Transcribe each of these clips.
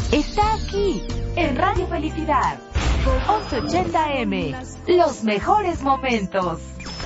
está aquí, en Radio Felicidad. 1180M, los mejores momentos.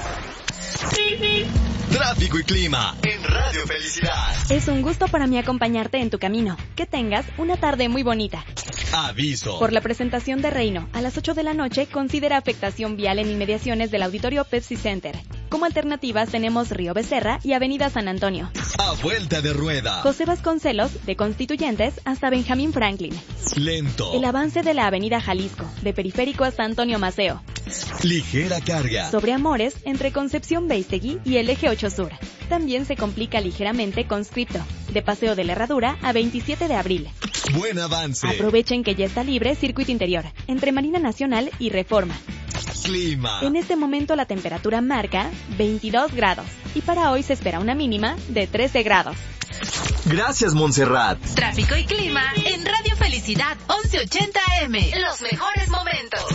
Tráfico y clima en Radio Felicidad. Es un gusto para mí acompañarte en tu camino. Que tengas una tarde muy bonita. Aviso. Por la presentación de Reino, a las 8 de la noche, considera afectación vial en inmediaciones del Auditorio Pepsi Center. Como alternativas tenemos Río Becerra y Avenida San Antonio. A vuelta de rueda. José Vasconcelos, de Constituyentes hasta Benjamín Franklin. Lento. El avance de la Avenida Jalisco, de Periférico hasta Antonio Maceo. Ligera carga. Sobre Amores, entre Concepción Beistegui y el Eje 8 Sur. También se complica ligeramente Conscripto, de Paseo de la Herradura a 27 de abril. Buen avance. Aprovechen que ya está libre Circuito Interior, entre Marina Nacional y Reforma. Clima. En este momento la temperatura marca 22 grados y para hoy se espera una mínima de 13 grados. Gracias, Montserrat. Tráfico y clima en Radio Felicidad 1180M. Los mejores momentos.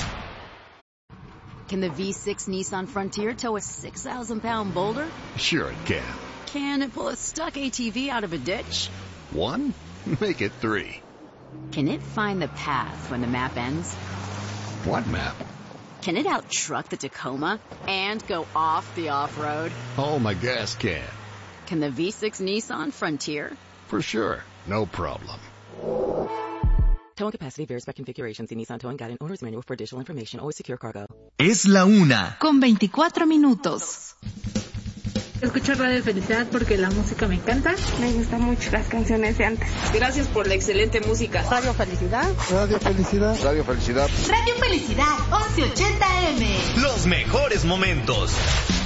Can the V6 Nissan Frontier tow a 6,000-pound boulder? Sure it can. Can it pull a stuck ATV out of a ditch? 1? Make it 3. Can it find the path when the map ends? What map? Can it outtruck the Tacoma and go off the off-road? Oh, my gas can. Can the V6 Nissan Frontier? For sure. No problem. Towing capacity varies by configuration. See Nissan Towing Guide and Owner's Manual for additional information. Always secure cargo. Es la 1. Con 24 minutos. Escucho Radio Felicidad porque la música me encanta. Me gustan mucho las canciones de antes. Gracias por la excelente música. Radio Felicidad. Radio Felicidad. Radio Felicidad. Radio Felicidad 1180M. Los mejores momentos.